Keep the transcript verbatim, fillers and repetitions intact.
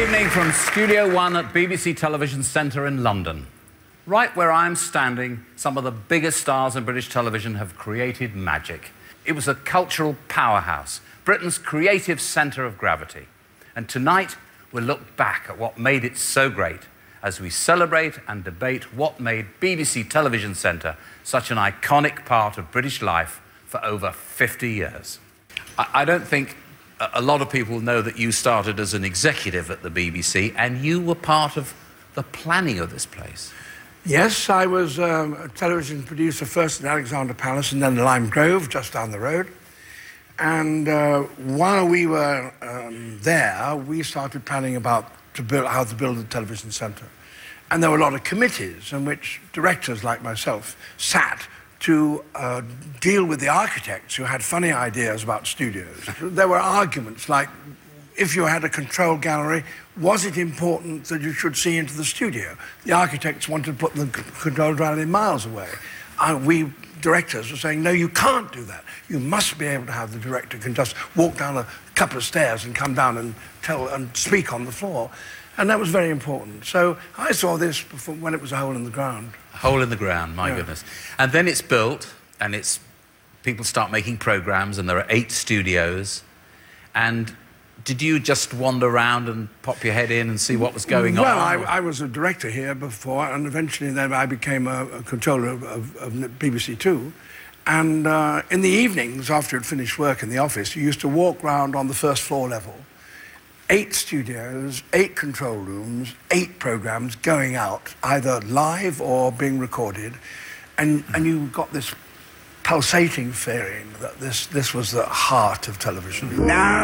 evening from Studio One at B B C Television Centre in London. Right where I'm standing, some of the biggest stars in British television have created magic. It was a cultural powerhouse, Britain's creative centre of gravity. And tonight, we'll look back at what made it so great as we celebrate and debate what made B B C Television Centre such an iconic part of British life for over fifty years. I, I don't think a lot of people know that you started as an executive at the B B C and you were part of the planning of this place. Yes, I was um, a television producer first at Alexandra Palace and then Lime Grove, just down the road. And uh, while we were um, there, we started planning about to build, how to build a television centre. And there were a lot of committees in which directors like myself sat to uh, deal with the architects who had funny ideas about studios. There were arguments like, if you had a control gallery, was it important that you should see into the studio? The architects wanted to put the control gallery miles away. Uh, we directors were saying, no, you can't do that. You must be able to have the director can just walk down a couple of stairs and come down and tell and speak on the floor. And that was very important. So I saw this before, when it was a hole in the ground. A hole in the ground, my yeah. goodness. And then it's built, and it's people start making programmes, and there are eight studios. And did you just wander around and pop your head in and see what was going well, on? Well, I, I was a director here before, and eventually then I became a, a controller of, of, of B B C Two. And uh, in the evenings, after I'd finished work in the office, you used to walk round on the first floor level. Eight studios, eight control rooms, eight programmes going out, either live or being recorded. And, and you got this pulsating feeling that this, this was the heart of television. Now